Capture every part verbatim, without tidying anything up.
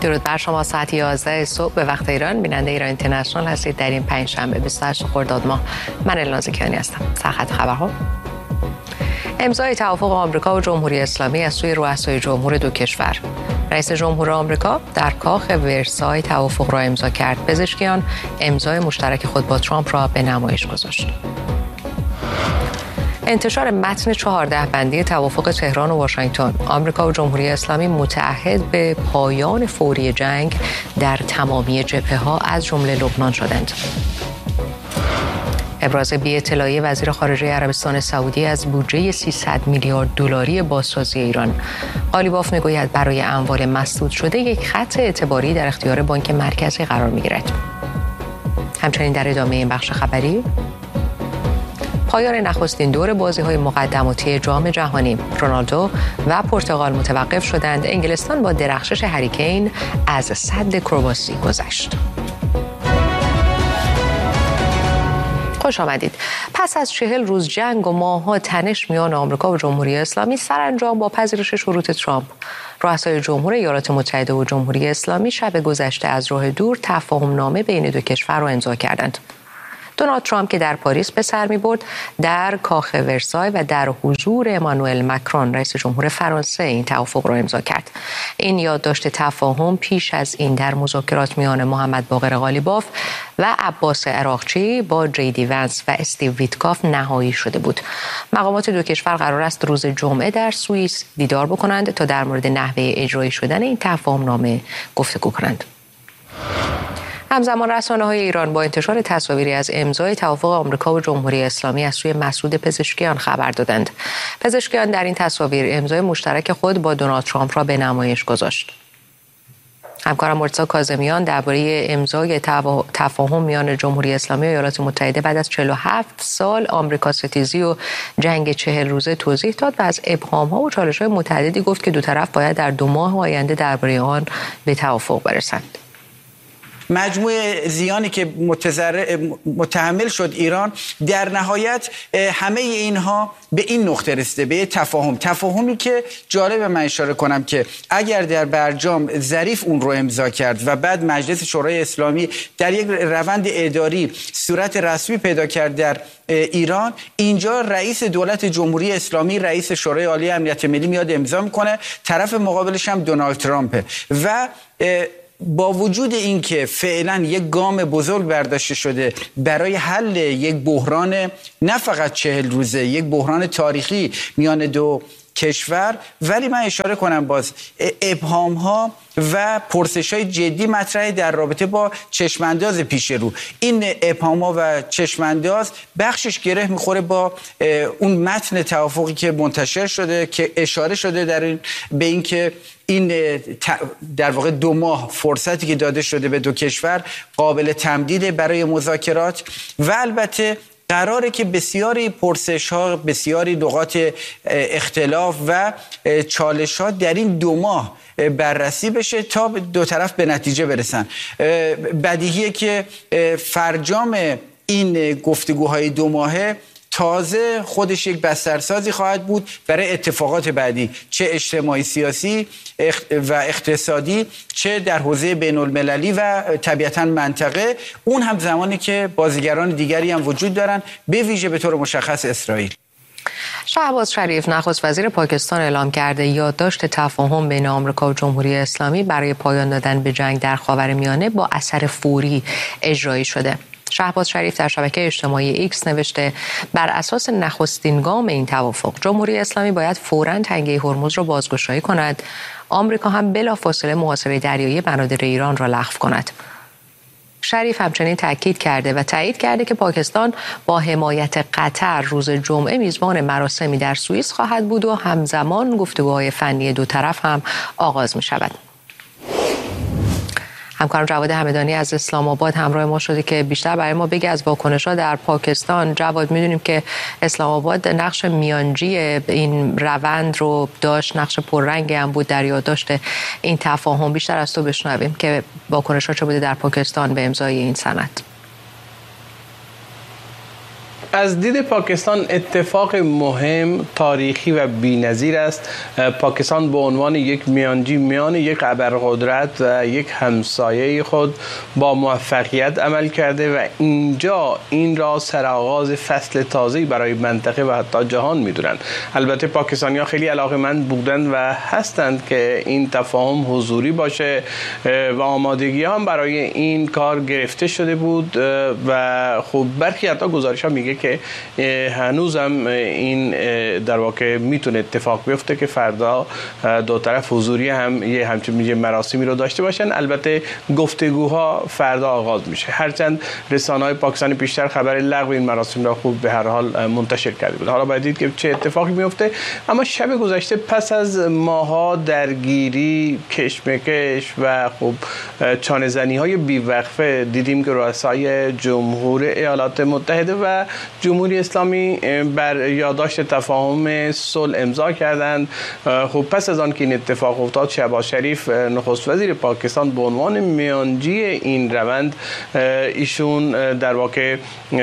درود بر شما. ساعت یازده صبح به وقت ایران بیننده ایران اینترنشنال هستید در این پنجشنبه بیست و هشت خرداد ماه. من الناز کیانی هستم. سرخط خبرها: امضای توافق آمریکا و جمهوری اسلامی از سوی رؤسای جمهور دو کشور. رئیس جمهور آمریکا در کاخ ورسای توافق را امضا کرد. پزشکیان امضای مشترک خود با ترامپ را به نمایش گذاشت. انتشار متن چهارده بندی توافق تهران و واشنگتن. آمریکا و جمهوری اسلامی متعهد به پایان فوری جنگ در تمامی جبهه‌ها از جمله لبنان شدند. ابراز بی‌اطلاعی وزیر خارجه عربستان سعودی از بودجه سیصد میلیارد دلاری بازسازی ایران. قالیباف میگوید برای اموال مسدود شده یک خط اعتباری در اختیار بانک مرکزی قرار میگیرد. همچنین در ادامه این بخش خبری، پایان نخستین دور بازی‌های مقدماتی جام جهانی. رونالدو و پرتغال متوقف شدند. انگلستان با درخشش هری کین از سد کرواسی گذشت. خوش آمدید. پس از چهل روز جنگ و ماه‌ها تنش میان آمریکا و جمهوری اسلامی، سرانجام با پذیرش شروط ترامپ، رؤسای جمهور ایالات متحده و جمهوری اسلامی شب گذشته از راه دور تفاهم نامه بین دو کشور را امضا کردند. دونالد ترامپ که در پاریس به سر می‌برد، در کاخ ورسای و در حضور امانوئل مکرون رئیس جمهور فرانسه این توافق را امضا کرد. این یادداشت تفاهم پیش از این در مذاکرات میان محمد باقر قالیباف و عباس عراقچی با جی دی ونس و استیو ویتکاف نهایی شده بود. مقامات دو کشور قرار است روز جمعه در سوئیس دیدار بکنند تا در مورد نحوه اجرایی شدن این تفاهم نامه گفتگو کنند. همزمان رسانه‌های ایران با انتشار تصاویری از امضای توافق آمریکا و جمهوری اسلامی از سوی مسعود پزشکیان خبر دادند. پزشکیان در این تصاویر امضای مشترک خود با دونالد ترامپ را به نمایش گذاشت. همکارم مرتضی کاظمیان درباره امضای تفاهم میان جمهوری اسلامی و ایالات متحده بعد از چهل و هفت سال آمریکا ستیزی و جنگ چهل روزه توضیح داد و از ابهام‌ها و چالش‌های متعددی گفت که دو طرف باید در دو ماه آینده درباره آن به توافق برسند. مجموع زیانی که متحمل شد ایران، در نهایت همه اینها به این نقطه رسیده، به تفاهم تفاهمی که جالب من اشاره کنم که اگر در برجام ظریف اون رو امضا کرد و بعد مجلس شورای اسلامی در یک روند اداری صورت رسمی پیدا کرد در ایران، اینجا رئیس دولت جمهوری اسلامی، رئیس شورای عالی امنیت ملی میاد امضا میکنه، طرف مقابلش هم دونالد ترامپ و با وجود اینکه فعلا یک گام بزرگ برداشته شده برای حل یک بحران نه فقط چهل روزه، یک بحران تاریخی میان دو کشور، ولی من اشاره کنم باز ابهام ها و پرسش های جدی مطرحه در رابطه با چشمانداز پیش رو. این ابهام ها و چشمانداز بخشش گره میخوره با اون متن توافقی که منتشر شده که اشاره شده در این به این که این در واقع دو ماه فرصتی که داده شده به دو کشور قابل تمدید برای مذاکرات و البته قراره که بسیاری پرسش ها، بسیاری نقاط اختلاف و چالش ها در این دو ماه بررسی بشه تا دو طرف به نتیجه برسن. بدیهیه که فرجام این گفتگوهای دو ماهه تازه خودش یک بسترسازی خواهد بود برای اتفاقات بعدی، چه اجتماعی سیاسی و اقتصادی، چه در حوزه بین المللی و طبیعتاً منطقه، اون هم زمانی که بازیگران دیگری هم وجود دارن، به ویژه به طور مشخص اسرائیل. شهباز شریف نخست وزیر پاکستان اعلام کرده یادداشت تفاهم بین آمریکا و جمهوری اسلامی برای پایان دادن به جنگ در خاورمیانه با اثر فوری اجرایی شده. شهباز شریف در شبکه اجتماعی ایکس نوشته بر اساس نخستین گام این توافق جمهوری اسلامی باید فوراً تنگه هرمز را بازگشایی کند. آمریکا هم بلافاصله محاصره دریایی بنادر ایران را لغو کند. شریف همچنین تاکید کرده و تایید کرده که پاکستان با حمایت قطر روز جمعه میزبان مراسمی در سوئیس خواهد بود و همزمان گفتگوهای فنی دو طرف هم آغاز می شود. همکارم جواد همدانی از اسلام آباد همراه ما شده که بیشتر برای ما بگه از واکنش‌ها در پاکستان. جواد، می‌دونیم که اسلام آباد نقش میانجی این روند رو داشت، نقش پررنگی هم بود در یادداشت این تفاهم. بیشتر از تو بشنویم که واکنش‌ها چه بوده در پاکستان به امضای این سند. از دید پاکستان اتفاق مهم، تاریخی و بی‌نظیر است. پاکستان به عنوان یک میانجی میان یک ابرقدرت و یک همسایه خود با موفقیت عمل کرده و اینجا این را سرآغاز فصل تازه‌ای برای منطقه و حتی جهان می‌دونند. البته پاکستانی‌ها خیلی علاقه‌مند بودند و هستند که این تفاهم حضوری باشه و آمادگی هم برای این کار گرفته شده بود و خب برخی حتی گزارش‌ها میگه که هنوزم این در واقع میتونه اتفاق بیفته که فردا دو طرف حضوری هم یه همچین مراسمی رو داشته باشن. البته گفتگوها فردا آغاز میشه، هرچند رسانه‌های پاکستانی بیشتر خبر لغو این مراسم را خوب به هر حال منتشر کرده بود. حالا باید دید که چه اتفاقی میفته. اما شب گذشته پس از ماها درگیری، کشمکش و خب چانه‌زنی‌های بی‌وقفه دیدیم که رؤسای جمهور ایالات متحده و جمهوری اسلامی بر یادداشت تفاهم صلح امضا کردند. خب پس از آن که این اتفاق افتاد، شهباز شریف نخست وزیر پاکستان به عنوان میانجی این روند ایشون در واقع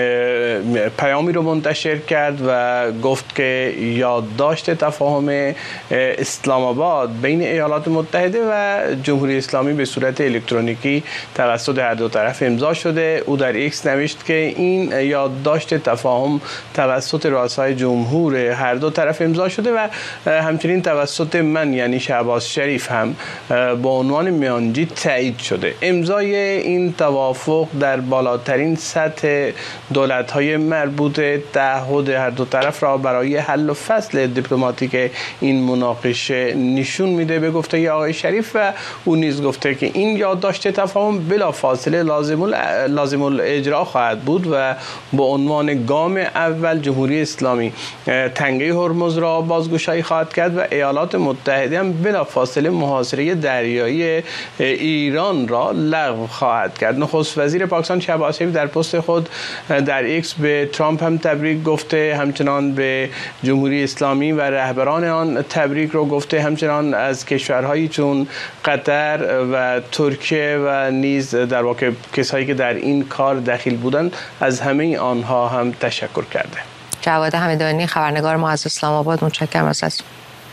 پیامی رو منتشر کرد و گفت که یادداشت تفاهم اسلام آباد بین ایالات متحده و جمهوری اسلامی به صورت الکترونیکی توسط هر دو طرف امضا شده. او در ایکس نوشت که این یادداشت تفاهم توسط رؤسای جمهور هر دو طرف امضا شده و همچنین توسط من یعنی شهباز شریف هم به عنوان میانجی تایید شده. امضای این توافق در بالاترین سطح دولت‌های مربوطه تعهد هر دو طرف را برای حل و فصل دیپلماتیک این مناقشه نشون میده به گفته آقای شریف و او نیز گفته که این یادداشت تفاهم بلافاصله لازم لازم الاجرا خواهد بود و به عنوان گام اول جمهوری اسلامی تنگه هرمز را بازگشایی خواهد کرد و ایالات متحده هم بلافاصله محاصره دریایی ایران را لغو خواهد کرد. نخست وزیر پاکستان شهباز شریف در پست خود در ایکس به ترامپ هم تبریک گفته، همچنان به جمهوری اسلامی و رهبران آن تبریک رو گفته، همچنان از کشورهایی چون قطر و ترکیه و نیز در واقع کسایی که در این کار دخیل بودند از همه آنها هم تشکر کرده. جواد همدانی، خبرنگار ما از اسلام آباد، متشکرم از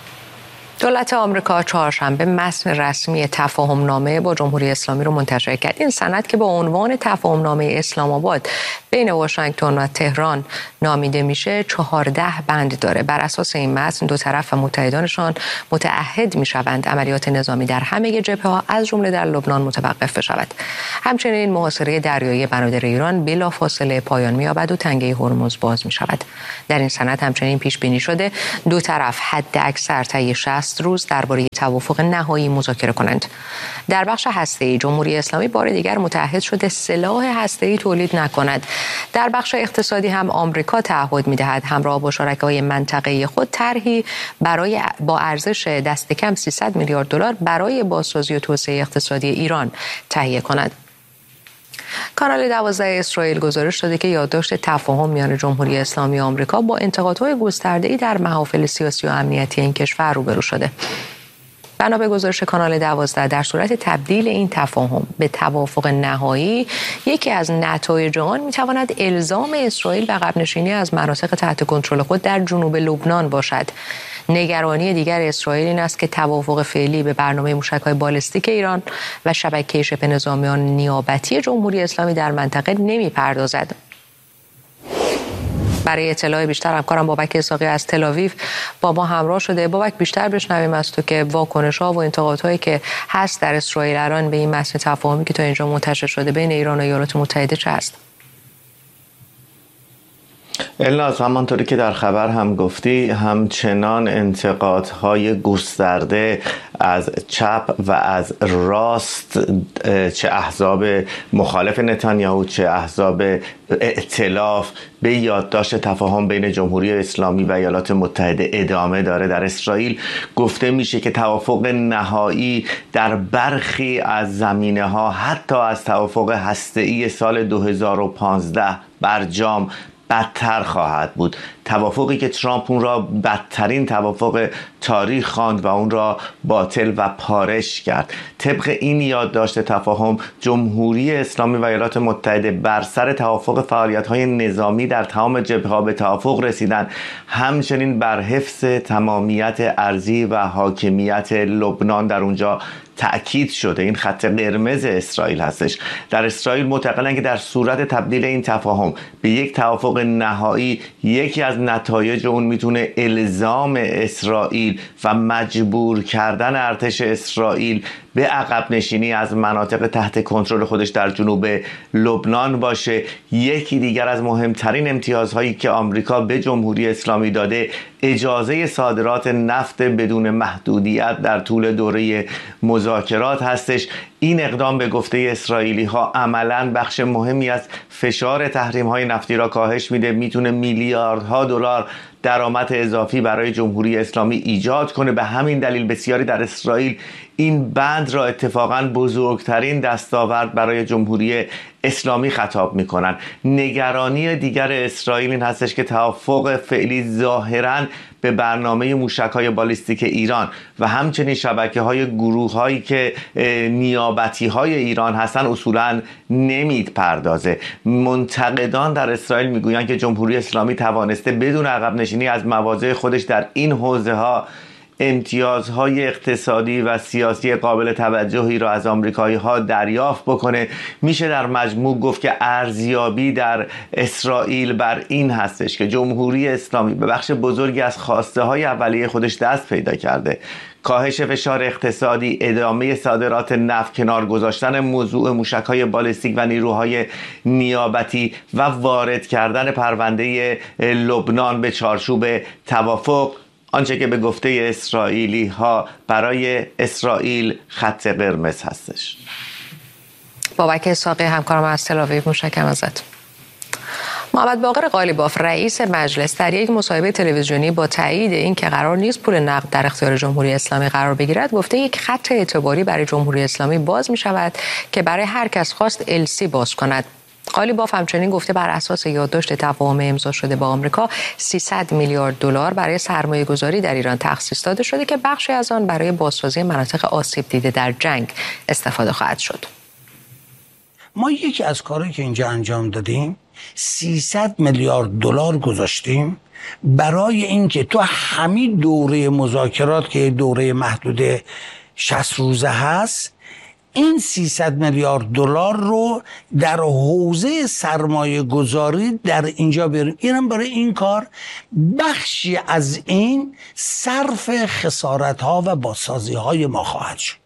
دولت آمریکا چهارشنبه متن رسمی تفاهم نامه با جمهوری اسلامی رو منتشر کرد. این سند که با عنوان تفاهم نامه اسلام آباد بین واشنگتن و تهران نامیده میشه چهارده بند داره. بر اساس این متن دو طرف و متحدانشان متعهد میشوند عملیات نظامی در همه جبهه‌ها از جمله در لبنان متوقف بشود. همچنین محاصره دریایی بنادر ایران بلافاصله پایان می‌یابد و تنگه هرمز باز می‌شود. در این سند همچنین پیش بینی شده دو طرف حد اکثر طی شصت روز درباره توافق نهایی مذاکره کنند. در بخش هسته‌ای جمهوری اسلامی بار دیگر متعهد شده سلاح هسته‌ای تولید نکند. در بخش اقتصادی هم آمریکا تعهد می‌دهد همراه با شرکای منطقه‌ای خود طرحی برای با ارزش دست کم سیصد میلیارد دلار برای بازسازی و توسعه اقتصادی ایران تهیه کند. کانال دوازده اسرائیل گزارش داده که یادداشت تفاهم میان جمهوری اسلامی و آمریکا با انتقادهای گسترده‌ای در محافل سیاسی و امنیتی این کشور روبرو شده. بنا به گزارش کانال دوازده در صورت تبدیل این تفاهم به توافق نهایی، یکی از نتایج آن میتواند الزام اسرائیل به عقب نشینی از مناطق تحت کنترل خود در جنوب لبنان باشد. نگرانی دیگر اسرائیل این است که توافق فعلی به برنامه موشک‌های بالستیک ایران و شبکه شبه نظامیان نیابتی جمهوری اسلامی در منطقه نمی‌پردازد. برای اطلاع بیشتر همکارم بابک اسحاقی از تل‌آویو با ما همراه شده. بابک، بیشتر بشنویم از تو که واکنش‌ها و انتقادهایی که هست در اسرائیل الان به این متن تفاهمی که تا اینجا منتشر شده بین ایران و ایالات متحده چه است؟ الناز، همانطوری که در خبر هم گفتی، همچنان انتقادهای گسترده از چپ و از راست، چه احزاب مخالف نتانیاهو چه احزاب ائتلاف، به یادداشت تفاهم بین جمهوری اسلامی و ایالات متحده ادامه داره. در اسرائیل گفته میشه که توافق نهایی در برخی از زمینه‌ها حتی از توافق هسته‌ای سال دو هزار و پانزده برجام بدتر خواهد بود. توافقی که ترامپ اون را بدترین توافق تاریخ خواند و اون را باطل و پارش کرد. طبق این یادداشت تفاهم، جمهوری اسلامی و ایالات متحده بر سر توافق فعالیت‌های نظامی در تمام جبهه‌ها به توافق رسیدن، همچنین بر حفظ تمامیت ارضی و حاکمیت لبنان در اونجا تأکید شده. این خط قرمز اسرائیل هستش. در اسرائیل معتقدند که در صورت تبدیل این تفاهم به یک توافق نهایی، یکی از نتایج اون میتونه الزام اسرائیل و مجبور کردن ارتش اسرائیل به عقب نشینی از مناطق تحت کنترل خودش در جنوب لبنان باشه. یکی دیگر از مهمترین امتیازهایی که آمریکا به جمهوری اسلامی داده، اجازه صادرات نفت بدون محدودیت در طول دوره مذاکرات هستش. این اقدام به گفته اسرائیلی ها عملاً بخش مهمی از فشار تحریم های نفتی را کاهش میده، میتونه میلیاردها دلار درآمد اضافی برای جمهوری اسلامی ایجاد کنه. به همین دلیل بسیاری در اسرائیل این بند را اتفاقاً بزرگترین دستاورد برای جمهوری اسلامی خطاب میکنن. نگرانی دیگر اسرائیل این هستش که توافق فعلی ظاهراً به برنامه موشک‌های بالیستیک ایران و همچنین شبکه‌های گروه‌هایی که نیابتی‌های ایران هستن اصولاً نمی‌پردازه. منتقدان در اسرائیل میگویند که جمهوری اسلامی توانسته بدون عقب نشینی از مواضع خودش در این حوزه‌ها امتیازهای اقتصادی و سیاسی قابل توجهی را از آمریکایی‌ها دریافت بکنه. میشه در مجموع گفت که ارزیابی در اسرائیل بر این هستش که جمهوری اسلامی به بخش بزرگی از خواسته‌های اولیه خودش دست پیدا کرده. کاهش فشار اقتصادی، ادامه صادرات نفت، کنار گذاشتن موضوع موشک‌های بالستیک و نیروهای نیابتی و وارد کردن پرونده لبنان به چارچوب توافق، آنچه که به گفته اسرائیلی ها برای اسرائیل خط قرمز هستش. بابک اسحاقی همکارم از تل‌آویو، متشکرم ازت. محمد باقر قالیباف رئیس مجلس در یک مصاحبه تلویزیونی با تایید این که قرار نیست پول نقد در اختیار جمهوری اسلامی قرار بگیرد، گفته یک خط اعتباری برای جمهوری اسلامی باز می شود که برای هر کس خواست السی باز کند. قالیباف همچنین گفته بر اساس یادداشت تفاهم امضا شده با آمریکا سیصد میلیارد دلار برای سرمایه گذاری در ایران تخصیص داده شده که بخشی از آن برای بازسازی مناطق آسیب دیده در جنگ استفاده خواهد شد. ما یکی از کارهایی که اینجا انجام دادیم سیصد میلیارد دلار گذاشتیم برای اینکه تو همین دوره مذاکرات که دوره محدود شصت روزه هست، این سیصد میلیارد دلار رو در حوزه سرمایه گذاری در اینجا بیاریم. اینم برای این کار بخشی از این صرف خسارت ها و بازسازی های ما خواهد شد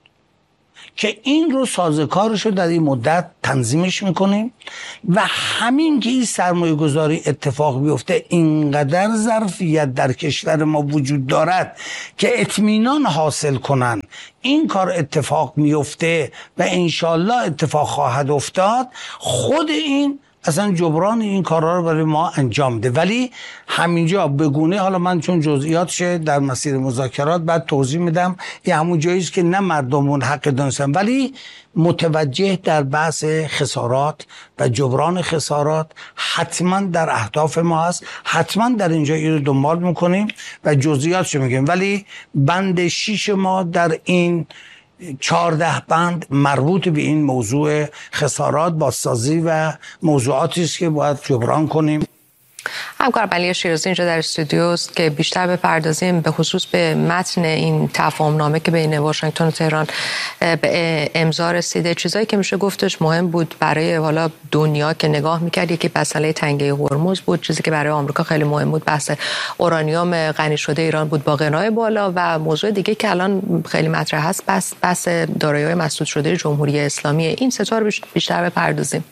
که این رو سازوکارش رو در این مدت تنظیمش میکنیم و همین که این سرمایه گذاری اتفاق بیفته، اینقدر ظرفیت در کشور ما وجود دارد که اطمینان حاصل کنن این کار اتفاق میفته و انشالله اتفاق خواهد افتاد. خود این اصلا جبران این کارها رو برای ما انجام ده. ولی همینجا بگونه، حالا من چون جزئیاتش در مسیر مذاکرات بعد توضیح میدم، یه همون جاییه که نه مردمون حق دانستن، ولی متوجه در بحث خسارات و جبران خسارات حتما در اهداف ما هست، حتما در اینجا این رو دنبال میکنیم و جزئیاتش میگیم. ولی بند شیش ما در این چهارده بند مربوط به این موضوع خسارات، بازسازی و موضوعاتی است که باید جبران کنیم. همکار علی شیرازی اینجا در استودیو است که بیشتر بپردازیم به خصوص به متن این تفاهم نامه که بین واشنگتن و تهران به امضا رسیده. چیزایی که میشه گفتش مهم بود برای حالا دنیا که نگاه میکرد، یکی مسئله تنگه هرمز بود، چیزی که برای آمریکا خیلی مهم بود بحث اورانیوم غنی شده ایران بود با قنای بالا، و موضوع دیگه که الان خیلی مطرح هست بحث بحث دارایی‌های مسدود شده جمهوری اسلامی. این سه تا رو بیشتر بپردازیم.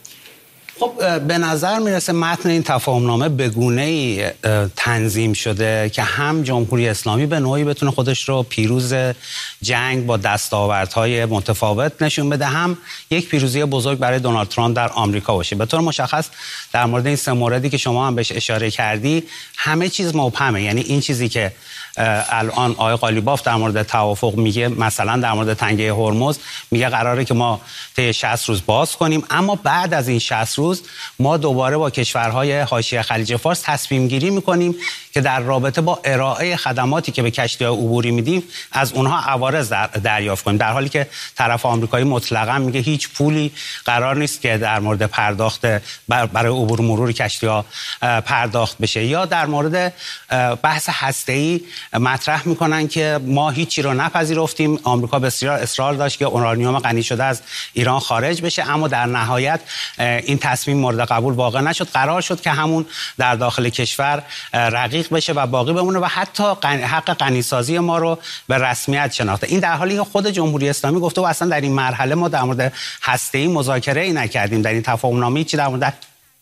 خب به نظر میرسه متن این تفاهمنامه به گونه‌ای تنظیم شده که هم جمهوری اسلامی به نوعی بتونه خودش رو پیروز جنگ با دستاوردهای متفاوت نشون بده، هم یک پیروزی بزرگ برای دونالد ترامپ در آمریکا باشه. به طور مشخص در مورد این سه موردی که شما هم بهش اشاره کردی همه چیز مبهمه، یعنی این چیزی که الان آقای قالیباف در مورد توافق میگه، مثلا در مورد تنگه هرمز میگه قراره که ما طی شصت روز باز کنیم، اما بعد از این شصت روز ما دوباره با کشورهای حاشیه خلیج فارس تصمیم گیری میکنیم که در رابطه با ارائه خدماتی که به کشتی‌های عبوری میدیم از اونها عوارض در دریافت کنیم، در حالی که طرف آمریکایی مطلقاً میگه هیچ پولی قرار نیست که در مورد پرداخت برای عبور مرور کشتی‌ها پرداخت بشه. یا در مورد بحث هسته‌ای مطرح میکنن که ما هیچی رو نپذیرفتیم، آمریکا بسیار اصرار داشت که اورانیوم غنی شده از ایران خارج بشه، اما در نهایت این تصمیم مورد قبول واقع نشد. قرار شد که همون در داخل کشور رقیق بشه و باقی بمونه و حتی حق غنیسازی ما رو به رسمیت شناخته. این در حالی که خود جمهوری اسلامی گفته و اصلا در این مرحله ما در مورد هسته‌ای مذاکره ای نکردیم، در این تفاهم‌نامه چی در مورد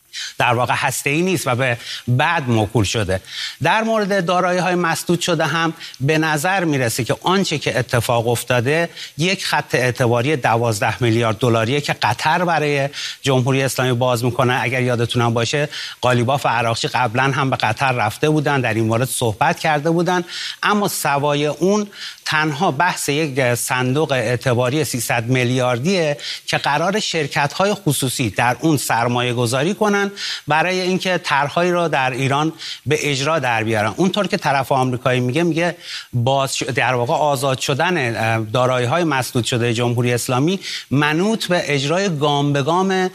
در واقع هسته‌ای نیست و به بعد موکول شده. در مورد دارایی‌های مسدود شده هم به نظر میرسه که آنچه که اتفاق افتاده یک خط اعتباری دوازده میلیارد دلاریه که قطر برای جمهوری اسلامی باز میکنه. اگر یادتونم باشه قالیباف و عراقچی قبلا هم به قطر رفته بودن، در این مورد صحبت کرده بودن، اما سوای اون تنها بحث یک صندوق اعتباری سیصد میلیاردیه که قرار شرکت‌های خصوصی در اون سرمایه گذاری کنن برای اینکه طرح‌هایی رو در ایران به اجرا در بیارن. اونطور که طرف آمریکایی میگه میگه باز در واقع آزاد شدن دارایی‌های مسدود شده جمهوری اسلامی منوط به اجرای گام به گام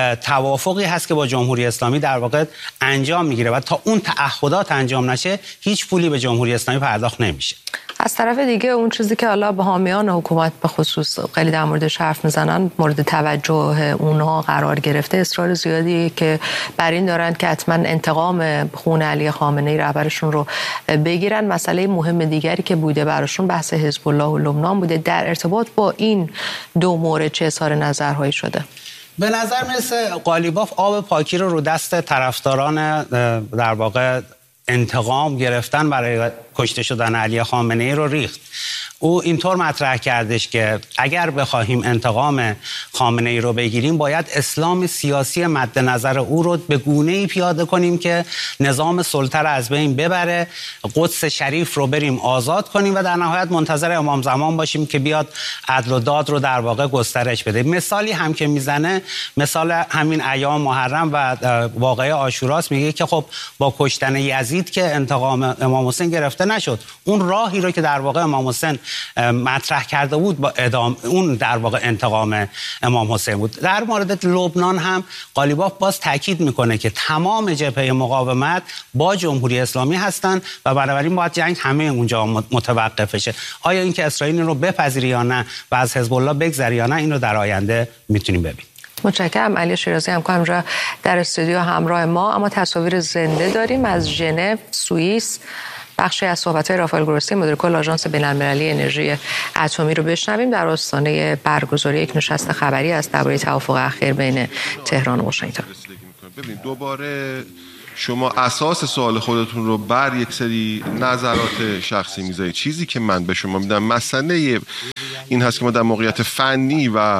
توافقی هست که با جمهوری اسلامی در واقع انجام میگیره و تا اون تعهدات انجام نشه هیچ پولی به جمهوری اسلامی پرداخت نمیشه. از طرف دیگه اون چیزی که حالا به حامیان حکومت به خصوص خیلی در موردش حرف میزنن، مورد توجه اونها قرار گرفته، اصرار زیادی که بر این دارن که حتما انتقام خون علی خامنه‌ای رهبرشون رو بگیرن. مسئله مهم دیگری که بوده براشون بحث حزب الله و لبنان بوده. در ارتباط با این دو مورد چه اظهار نظرهایی شده؟ به نظر میرسه قالیباف آب پاکی رو رو دست طرفداران در واقع انتقام گرفتن برای کشته شدن علی خامنه‌ای رو ریخت. او اینطور مطرح کردش که اگر بخواهیم انتقام خامنه‌ای رو بگیریم باید اسلام سیاسی مد نظر او رو به گونه‌ای پیاده کنیم که نظام سلطه رو از بین ببره، قدس شریف رو بریم آزاد کنیم و در نهایت منتظر امام زمان باشیم که بیاد عدل و داد رو در واقع گسترش بده. مثالی هم که میزنه مثال همین ایام محرم و واقعه عاشوراست، میگه که خب با کشتن یزید که انتقام امام حسین گرفته نشد، اون راهی رو که در واقع امام حسین مطرح کرده بود با ادام اون در واقع انتقام امام حسین بود. در مورد لبنان هم قالیباف باز تاکید میکنه که تمام جبهه مقاومت با جمهوری اسلامی هستن و بنابراین باید جنگ همه اونجا متوقف شه. آیا اینکه اسرائیل رو بپذیره یا نه و از حزب الله بگذره یا نه، این رو در آینده میتونیم ببینیم. متشکرم. علی شیرازی همکارم در استودیو همراه ما، اما تصاویر زنده داریم از ژنو، سوئیس. بخشی از صحبت‌های رافائل گروسی مدیر کل آژانس بین‌المللی انرژی اتمی رو بشنویم در آستانه برگزاری یک نشست خبری است درباره توافق اخیر بین تهران و واشنگتن. ببینید دوباره شما اساس سوال خودتون رو بر یک سری نظرات شخصی میذارید. چیزی که من به شما میدم مسئله این هست که ما در موقعیت فنی و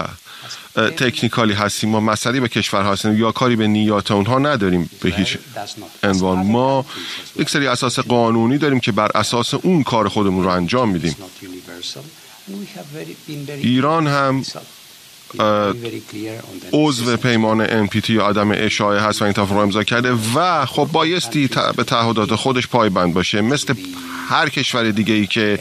تکنیکالی هستیم، ما مسئله به کشورها هستیم یا کاری به نیات اونها نداریم به هیچ عنوان. ما یک سری اساس قانونی داریم که بر اساس اون کار خودمون رو انجام میدیم. ایران هم عضو پیمان ان پی تی یا عدم اشاعه هست و این توافق رو امضا کرده و خب بایستی به تعهدات خودش پایبند باشه مثل هر کشور دیگه ای که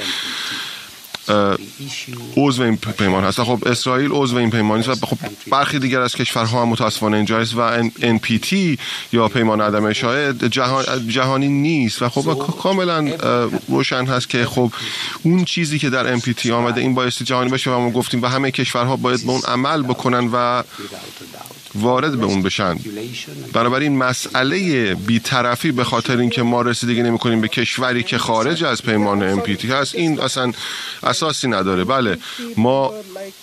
عضو این پیمان هست. خب اسرائیل عضو این پیمان است و خب برخی دیگر از کشورها هم متاسفانه اینجا است و ان پی تی یا پیمان عدم اشاعه جهان جهانی نیست و خب کاملا روشن هست که خب اون چیزی که در ان پی تی آمده این بایستی جهانی بشه و ما گفتیم و همه کشورها باید به اون عمل بکنن و وارد به اون بشن. بنابراین مسئله بی‌طرفی به خاطر اینکه ما رسیدگی نمی‌کنیم به کشوری که خارج از پیمان ان پی تی هست این اصلا اساسی نداره. بله ما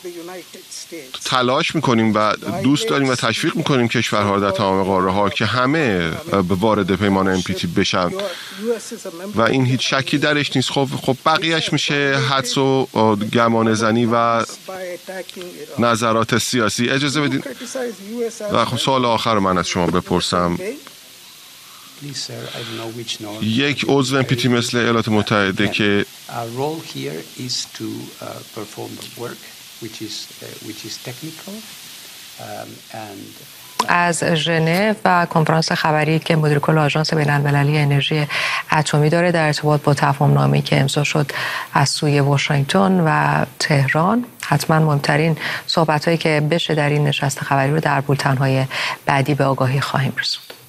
تلاش می‌کنیم و دوست داریم و تشویق می‌کنیم کشورها در تمام قاره‌ها که همه وارد پیمان ان پی تی بشن و این هیچ شکی درش نیست. خب خب بقیه‌اش میشه حدس و گمان زنی و نظرات سیاسی. اجازه بدید و خب سوال آخر من از شما بپرسم، یک عضو ان پی تی مثل ایالات متحده که از ژنو و کنفرانس خبری که مدیر کل آژانس بین‌المللی انرژی اتمی داره در ارتباط با تفاهم‌نامه‌ای که امضا شد از سوی واشنگتن و تهران. حتما مهمترین صحبت‌هایی که بشه در این نشست خبری رو در بولتن‌های بعدی به آگاهی خواهیم رسوند.